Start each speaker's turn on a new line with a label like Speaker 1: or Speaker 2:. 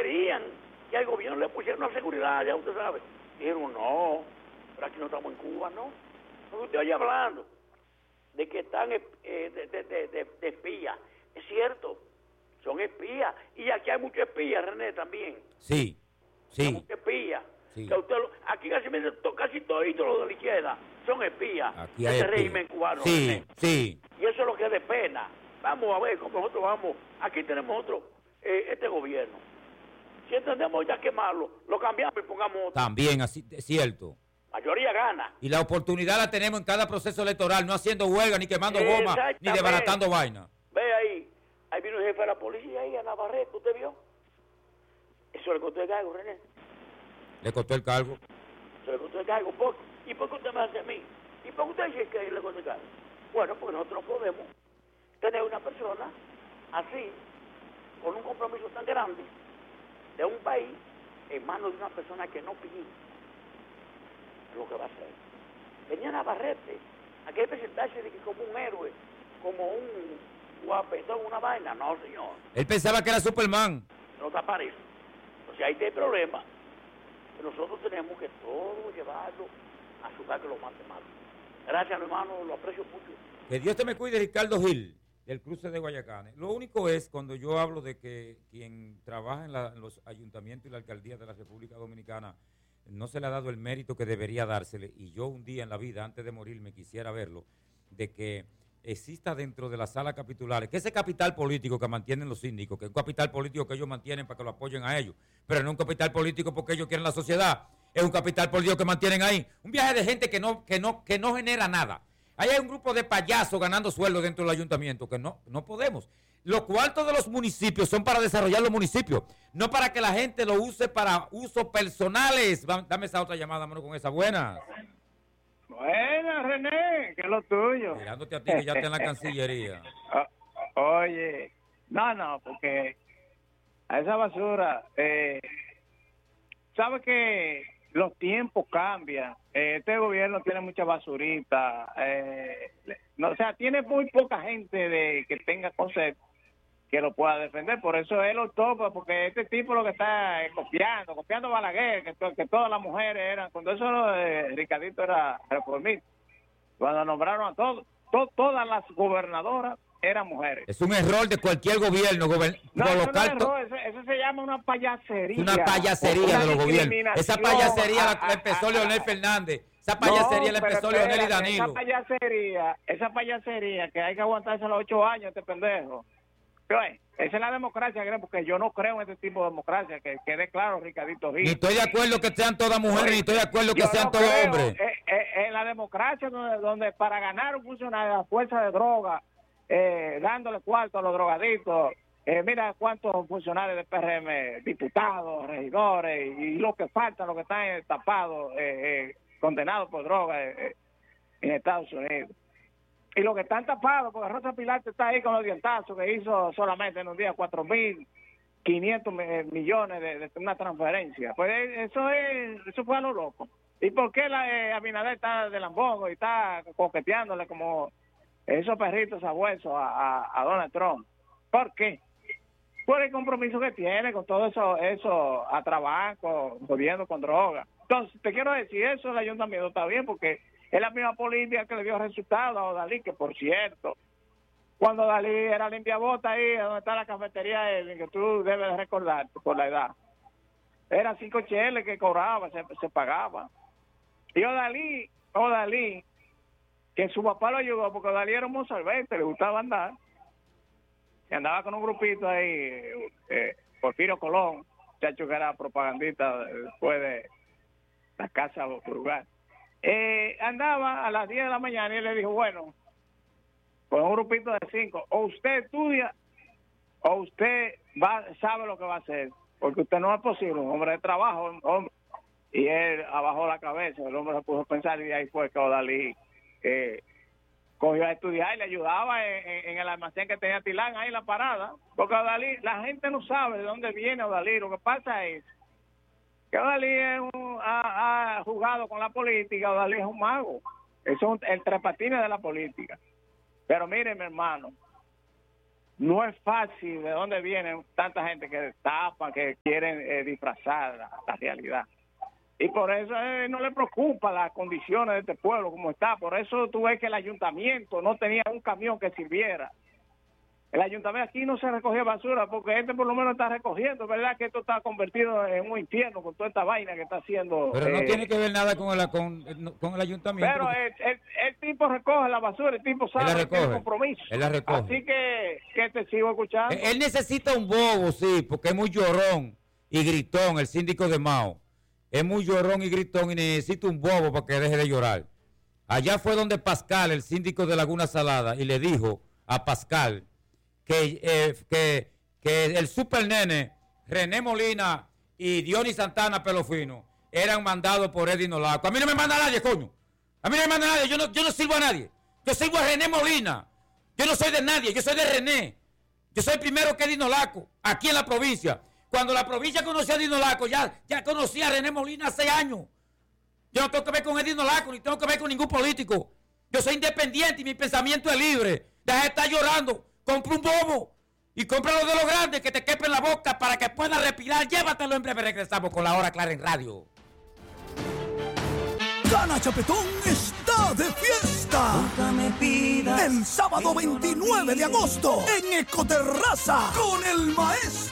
Speaker 1: querían que al gobierno le pusieran una seguridad, ya usted sabe. Dijeron, no, pero aquí no estamos en Cuba, ¿no? Porque usted oye hablando de que están de espías. Es cierto, son espías. Y aquí hay muchos espías, René, también.
Speaker 2: Sí, sí.
Speaker 1: Hay muchos espías.
Speaker 2: Sí.
Speaker 1: Que usted, aquí casi todos los de la izquierda son espías
Speaker 2: Aquí
Speaker 1: de
Speaker 2: hay
Speaker 1: ese
Speaker 2: espías.
Speaker 1: régimen cubano.
Speaker 2: Sí,
Speaker 1: René.
Speaker 2: sí.
Speaker 1: Y eso es lo que es de pena. Vamos a ver cómo nosotros vamos. Aquí tenemos otro, este gobierno. Si entendemos ya quemarlo, lo cambiamos y pongamos otro.
Speaker 2: También, así, es cierto.
Speaker 1: Mayoría gana.
Speaker 2: Y la oportunidad la tenemos en cada proceso electoral, no haciendo huelga, ni quemando goma, ni desbaratando vaina.
Speaker 1: Ve ahí vino el jefe de la policía ahí a Navarrete, ¿usted vio? Eso le costó el cargo, René.
Speaker 2: Le costó el cargo.
Speaker 1: Se le costó el cargo. ¿Y por qué usted me hace a mí? ¿Y por qué usted dice que le costó el cargo? Bueno, porque nosotros no podemos tener una persona así, con un compromiso tan grande de un país en manos de una persona que no pide lo que va a hacer. Venía Navarrete a que presentarse de que como un héroe, como un guapetón, una vaina. No, señor.
Speaker 2: Él pensaba que era Superman.
Speaker 1: No te aparece. Entonces ahí está el problema. Nosotros tenemos que todo llevarlo a su que lo mate mal. Gracias, mi hermano, lo aprecio mucho.
Speaker 2: Que Dios te me cuide, Ricardo Gil, del cruce de Guayacanes. Lo único es, cuando yo hablo de que quien trabaja en los ayuntamientos y la alcaldía de la República Dominicana no se le ha dado el mérito que debería dársele, y yo un día en la vida, antes de morir, me quisiera verlo, de que exista dentro de las salas capitulares, que ese capital político que mantienen los síndicos, que es un capital político que ellos mantienen para que lo apoyen a ellos, pero no un capital político porque ellos quieren la sociedad, es un capital político que mantienen ahí, un viaje de gente que no genera nada. Ahí hay un grupo de payasos ganando sueldo dentro del ayuntamiento, que no podemos. Los cuartos de los municipios son para desarrollar los municipios, no para que la gente lo use para usos personales. Dame esa otra llamada, mano, con esa. Buenas.
Speaker 3: Buenas, René, que es lo tuyo.
Speaker 2: Mirándote a ti, que ya está en la Cancillería.
Speaker 3: Oye, no, porque a esa basura, ¿sabe que los tiempos cambian? Este gobierno tiene mucha basurita, o sea, tiene muy poca gente que tenga cosas que lo pueda defender, por eso él lo topa, porque este tipo lo que está copiando a Balaguer, que todas las mujeres eran, cuando eso Ricardito era reformista, cuando nombraron a todas las gobernadoras eran mujeres.
Speaker 2: Es un error de cualquier gobierno colocar.
Speaker 3: No, eso se llama una payasería.
Speaker 2: Una payasería de los gobiernos. Esa payasería la empezó Leonel Fernández. Esa payasería la empezó Leonel y Danilo.
Speaker 3: Esa payasería que hay que aguantarse los 8 años, este pendejo. Esa es la democracia, porque yo no creo en este tipo de democracia, que quede claro, Ricardito Gil.
Speaker 2: Ni estoy de acuerdo que sean todas mujeres, ni estoy de acuerdo que sean todos hombres.
Speaker 3: En la democracia donde para ganar un funcionario a fuerza de droga, dándole cuarto a los drogaditos, mira cuántos funcionarios de PRM, diputados, regidores, y lo que falta, lo que están tapados, condenados por droga en Estados Unidos. Y los que están tapados, porque Rosa Pilate está ahí con los dientazos que hizo solamente en un día 4.500 millones de una transferencia. Pues eso fue a lo loco. ¿Y por qué Abinader está de lambongo y está coqueteándole como esos perritos sabuesos a Donald Trump? ¿Por qué? Por el compromiso que tiene con todo eso a trabajo, jodiendo con droga. Entonces, te quiero decir, eso el ayuntamiento está bien, porque es la misma política que le dio resultado a Odalí, que por cierto, cuando Odalí era limpiabota ahí, donde está la cafetería, que tú debes de recordar por la edad, era 5 cheles que cobraba, se pagaba. Y Odalí, que su papá lo ayudó, porque Odalí era un mozalbete, le gustaba andar, y andaba con un grupito ahí, Porfirio Colón, muchacho que era propagandista después de la Casa Brugal. Andaba a las 10 de la mañana y le dijo, bueno, con un grupito de 5, o usted estudia o usted sabe lo que va a hacer, porque usted no es posible, un hombre de trabajo, hombre. Y él abajó la cabeza, el hombre se puso a pensar, y ahí fue que Odalí cogió a estudiar y le ayudaba en el almacén que tenía Tilán ahí en la parada, porque Odalí, la gente no sabe de dónde viene Odalí. Lo que pasa es que Odalí ha jugado con la política. Odalí es un mago, es el tres patines de la política. Pero mire, mi hermano, no es fácil de dónde vienen tanta gente que tapan, que quieren disfrazar la realidad. Y por eso no le preocupa las condiciones de este pueblo como está. Por eso tú ves que el ayuntamiento no tenía un camión que sirviera. El ayuntamiento aquí no se recogía basura porque este por lo menos está recogiendo, ¿verdad? Que esto está convertido en un infierno con toda esta vaina que está haciendo.
Speaker 2: Pero no tiene que ver nada con el ayuntamiento.
Speaker 3: Pero el tipo recoge la basura, el tipo sabe que tiene compromiso.
Speaker 2: Él la recoge.
Speaker 3: Así que te sigo escuchando.
Speaker 2: Él necesita un bobo, sí, porque es muy llorón y gritón, el síndico de Mao. Es muy llorón y gritón y necesita un bobo para que deje de llorar. Allá fue donde Pascal, el síndico de Laguna Salada, y le dijo a Pascal que el super nene, René Molina y Dionis Santana Pelofino eran mandados por Eddie Nolaco. A mí no me manda nadie, coño. A mí no me manda nadie. Yo no sirvo a nadie. Yo sirvo a René Molina. Yo no soy de nadie. Yo soy de René. Yo soy primero que Eddie Nolaco, aquí en la provincia. Cuando la provincia conocía a Eddie Nolaco, ya conocía a René Molina hace años. Yo no tengo que ver con Eddie Nolaco, ni tengo que ver con ningún político. Yo soy independiente y mi pensamiento es libre. Deja de estar llorando. Compra un bobo y cómpralo de los grandes que te quepe en la boca para que puedas respirar. Llévatelo, en breve regresamos con La Hora Clara en Radio.
Speaker 4: Gana Chapetón está de fiesta. El sábado 29 de agosto en Ecoterraza con el maestro